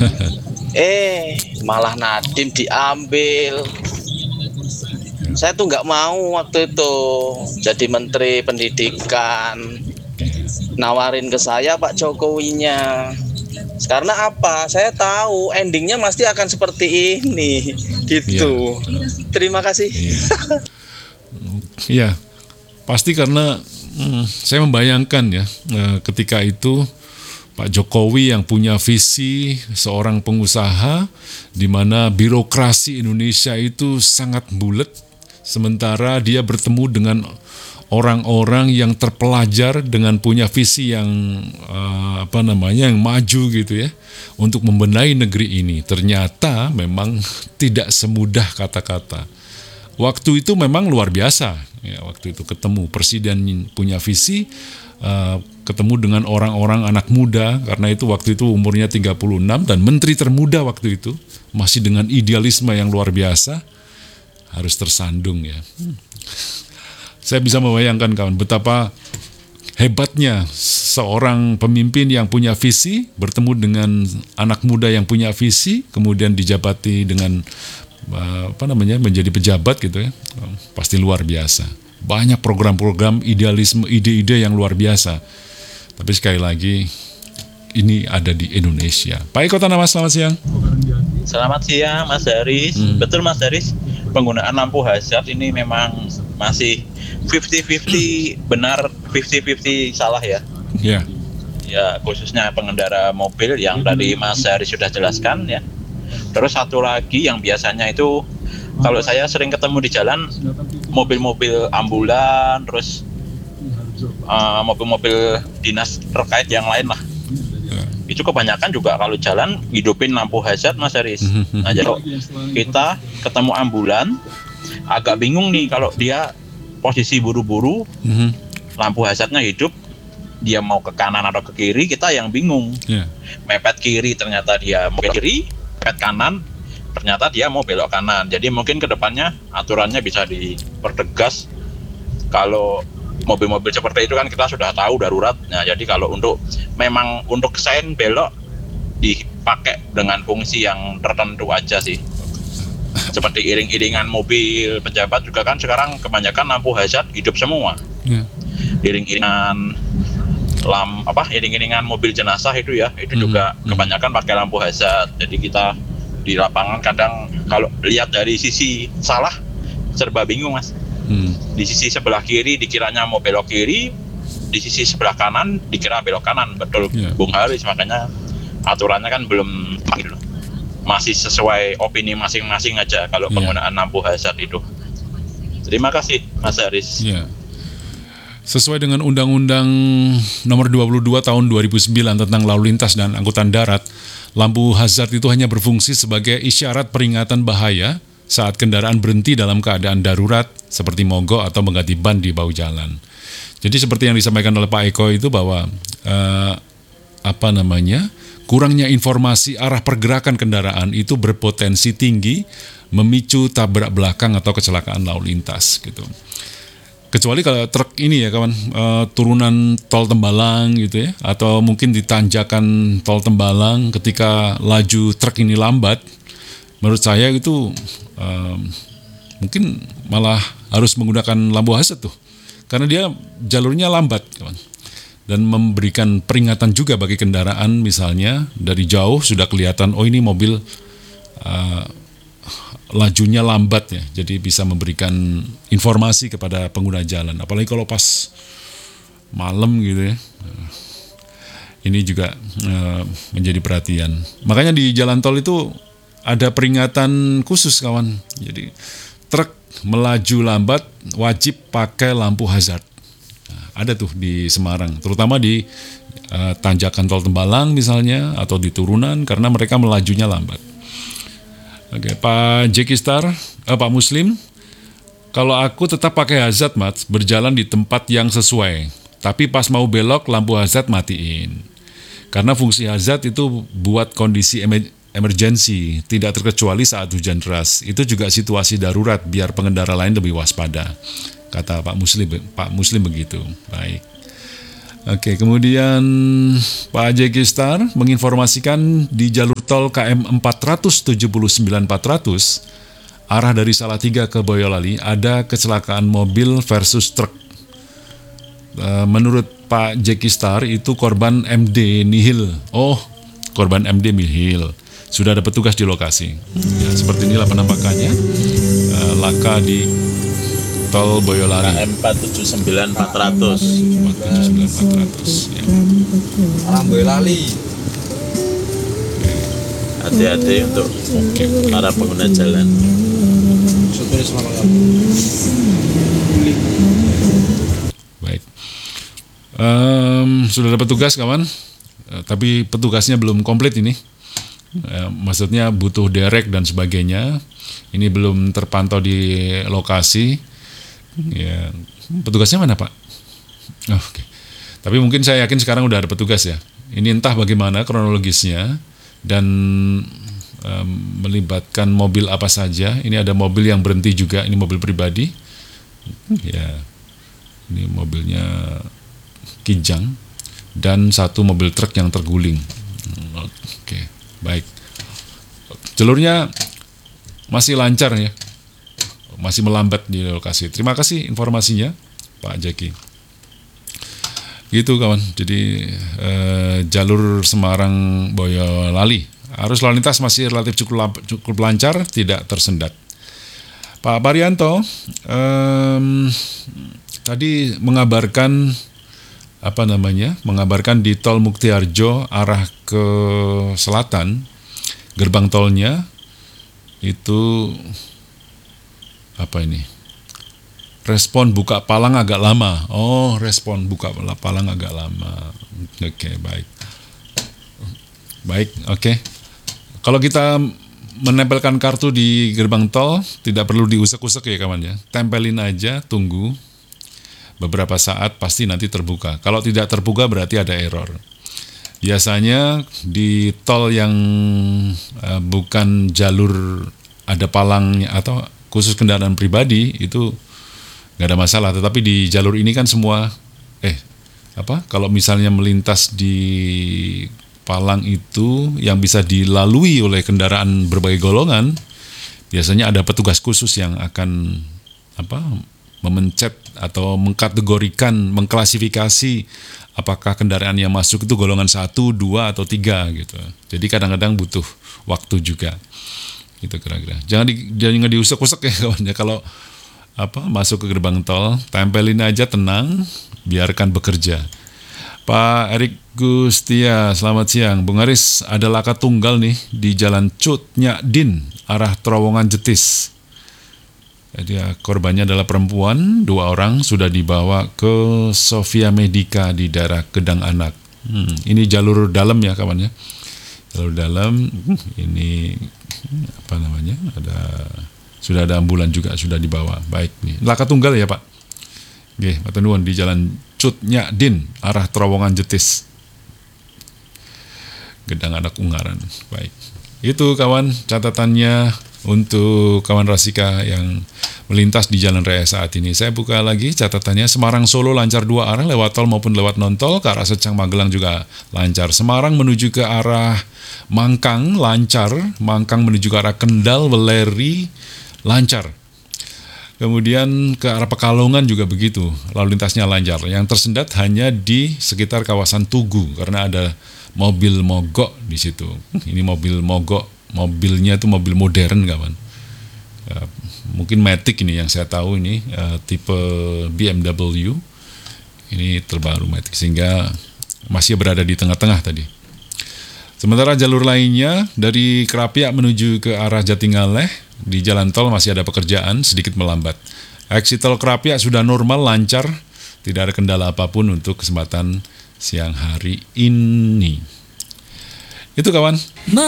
Malah Nadiem diambil. Saya tuh nggak mau waktu itu jadi Menteri Pendidikan. Nawarin ke saya Pak Jokowinya. Karena apa? Saya tahu endingnya pasti akan seperti ini, gitu. Ya. Terima kasih. Iya, pasti karena saya membayangkan ya, ketika itu Pak Jokowi yang punya visi seorang pengusaha, di mana birokrasi Indonesia itu sangat bulat, sementara dia bertemu dengan orang-orang yang terpelajar dengan punya visi yang yang maju gitu ya, untuk membenahi negeri ini. Ternyata memang tidak semudah kata-kata. Waktu itu memang luar biasa ya, waktu itu ketemu presiden punya visi, ketemu dengan orang-orang anak muda, karena itu waktu itu umurnya 36 dan menteri termuda waktu itu, masih dengan idealisme yang luar biasa, harus tersandung ya. Saya bisa membayangkan kawan betapa hebatnya seorang pemimpin yang punya visi bertemu dengan anak muda yang punya visi, kemudian dijabati dengan menjadi pejabat gitu ya. Pasti luar biasa. Banyak program-program idealisme, ide-ide yang luar biasa. Tapi sekali lagi ini ada di Indonesia. Pak Eko Tanamas, selamat siang. Selamat siang Mas Haris. Betul Mas Haris, penggunaan lampu hazard ini memang masih 50-50 benar, 50-50 salah ya. Ya. Ya, khususnya pengendara mobil yang tadi Mas Haris sudah jelaskan ya. Terus satu lagi yang biasanya itu kalau saya sering ketemu di jalan, mobil-mobil ambulan, terus mobil-mobil dinas terkait yang lain lah. Itu kebanyakan juga kalau jalan hidupin lampu hazard Mas Haris. Nah, jadi kita ketemu ambulan agak bingung nih, kalau dia posisi buru-buru, lampu hazardnya hidup, dia mau ke kanan atau ke kiri, kita yang bingung. Mepet kiri ternyata dia mau ke kiri, mepet kanan ternyata dia mau belok kanan. Jadi mungkin kedepannya aturannya bisa dipertegas. Kalau mobil-mobil seperti itu kan kita sudah tahu darurat. Nah, jadi kalau memang untuk sein belok dipakai dengan fungsi yang tertentu aja sih. Seperti iring-iringan mobil pejabat juga kan sekarang kebanyakan lampu hazard hidup semua. Iring-iringan iring-iringan mobil jenazah itu ya, itu juga kebanyakan pakai lampu hazard. Jadi kita di lapangan kadang kalau lihat dari sisi salah serba bingung Mas. Di sisi sebelah kiri dikiranya mau belok kiri, di sisi sebelah kanan dikira belok kanan. Betul Bung Haris, makanya aturannya kan belum gitu. Masih sesuai opini masing-masing aja kalau penggunaan lampu hazard itu. Terima kasih Mas Haris. Sesuai dengan Undang-Undang Nomor 22 Tahun 2009 tentang Lalu Lintas dan Angkutan Darat, lampu hazard itu hanya berfungsi sebagai isyarat peringatan bahaya saat kendaraan berhenti dalam keadaan darurat seperti mogok atau mengganti ban di bahu jalan. Jadi seperti yang disampaikan oleh Pak Eko itu bahwa kurangnya informasi arah pergerakan kendaraan itu berpotensi tinggi memicu tabrak belakang atau kecelakaan lalu lintas gitu. Kecuali kalau truk ini ya kawan, turunan tol Tembalang gitu ya, atau mungkin di tanjakan tol Tembalang ketika laju truk ini lambat, menurut saya itu mungkin malah harus menggunakan lampu hazard tuh, karena dia jalurnya lambat kawan. Dan memberikan peringatan juga bagi kendaraan, misalnya dari jauh sudah kelihatan, oh ini mobil lajunya lambat ya, jadi bisa memberikan informasi kepada pengguna jalan, apalagi kalau pas malam gitu ya. Ini juga menjadi perhatian. Makanya di jalan tol itu ada peringatan khusus kawan. Jadi truk melaju lambat wajib pakai lampu hazard. Ada tuh di Semarang, terutama di tanjakan tol Tembalang misalnya, atau di turunan, karena mereka melajunya lambat. Oke, Pak Jeki Star, Pak Muslim, kalau aku tetap pakai hazard Mas, berjalan di tempat yang sesuai, tapi pas mau belok lampu hazard matiin. Karena fungsi hazard itu buat kondisi emergensi, tidak terkecuali saat hujan deras. Itu juga situasi darurat biar pengendara lain lebih waspada, kata Pak Muslim begitu. Baik. Oke, kemudian Pak Jeki Star menginformasikan di jalur tol KM 479-400 arah dari Salatiga ke Boyolali ada kecelakaan mobil versus truk. Menurut Pak Jeki Star itu korban MD nihil. Oh, korban MD nihil. Sudah ada petugas di lokasi. Ya, seperti inilah penampakannya laka di tol Boyolali. KM 479-400. 479-400. Ya. Orang Boyolali. Hati-hati untuk para pengguna jalan. Supir semangat. Baik. Sudah ada petugas kawan, tapi petugasnya belum komplit ini. Maksudnya butuh derek dan sebagainya. Ini belum terpantau di lokasi. Ya, petugasnya mana Pak? Oh, oke. Tapi mungkin saya yakin sekarang udah ada petugas ya. Ini entah bagaimana kronologisnya dan melibatkan mobil apa saja. Ini ada mobil yang berhenti juga. Ini mobil pribadi. Ya, ini mobilnya Kijang dan satu mobil truk yang terguling. Oke, baik. Jalurnya masih lancar ya, masih melambat di lokasi. Terima kasih informasinya, Pak Jeki. Gitu kawan. Jadi jalur Semarang Boyolali arus lalu lintas masih relatif cukup lancar, tidak tersendat. Pak Parianto tadi mengabarkan mengabarkan di tol Muktiharjo arah ke selatan, gerbang tolnya itu respon buka palang agak lama. Oh, respon buka palang agak lama. Oke, baik. Baik, oke. Kalau kita menempelkan kartu di gerbang tol, tidak perlu diusek-usek ya kawan ya. Tempelin aja, tunggu. Beberapa saat pasti nanti terbuka. Kalau tidak terbuka berarti ada error. Biasanya di tol yang bukan jalur ada palangnya atau khusus kendaraan pribadi itu nggak ada masalah. Tetapi di jalur ini kan semua kalau misalnya melintas di palang itu yang bisa dilalui oleh kendaraan berbagai golongan, biasanya ada petugas khusus yang akan memencet atau mengkategorikan, mengklasifikasi apakah kendaraan yang masuk itu golongan 1, 2, atau 3 gitu. Jadi kadang-kadang butuh waktu juga. Gitu kira-kira. Jangan diusek-usek ya kawan ya. Kalau masuk ke gerbang tol, tempelin aja, tenang, biarkan bekerja. Pak Erik Gustia, selamat siang. Bung Aris, ada laka tunggal nih di Jalan Cut Nyadin, arah Terowongan Jetis. Jadi korbannya adalah perempuan, 2 orang sudah dibawa ke Sofia Medica di daerah Gedang Anak. Ini jalur dalam ya kawan ya. Jalur dalam, ini sudah ada ambulan juga sudah dibawa. Baik nih, laka tunggal ya Pak. Oke, matur nuwun di Jalan Cut Nyadin, arah Terowongan Jetis. Gedang Anak Ungaran. Baik. Itu kawan catatannya untuk kawan Rasika yang melintas di jalan raya saat ini. Saya buka lagi catatannya. Semarang Solo lancar 2 arah lewat tol maupun lewat non-tol. Ke arah Secang Magelang juga lancar. Semarang menuju ke arah Mangkang lancar. Mangkang menuju ke arah Kendal, Weleri lancar. Kemudian ke arah Pekalongan juga begitu. Lalu lintasnya lancar. Yang tersendat hanya di sekitar kawasan Tugu karena ada mobil mogok di situ. Ini mobil mogok, mobilnya itu mobil modern kawan. Mungkin Matic ini yang saya tahu ini tipe BMW. Ini terbaru Matic sehingga masih berada di tengah-tengah tadi. Sementara jalur lainnya dari Kerapiak menuju ke arah Jatingaleh di jalan tol masih ada pekerjaan sedikit melambat. Exit tol Kerapiak sudah normal lancar, tidak ada kendala apapun untuk kesempatan siang hari ini. Itu kawan.